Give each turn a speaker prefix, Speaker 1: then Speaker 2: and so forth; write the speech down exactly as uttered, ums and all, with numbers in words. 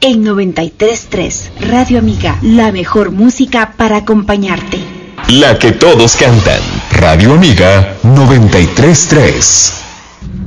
Speaker 1: en noventa y tres punto tres. Radio Amiga, la mejor música para acompañarte.
Speaker 2: La que todos cantan. Radio Amiga noventa y tres punto tres.